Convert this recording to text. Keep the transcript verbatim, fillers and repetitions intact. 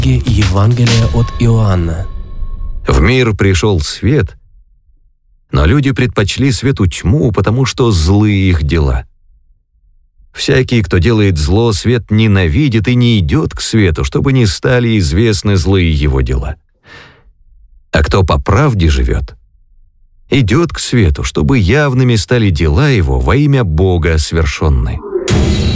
Евангелие от Иоанна. В мир пришел свет, но люди предпочли свету тьму, потому что злы их дела. Всякий, кто делает зло, свет ненавидит и не идет к свету, чтобы не стали известны злые его дела. А кто по правде живет, идет к свету, чтобы явными стали дела его во имя Бога совершенны.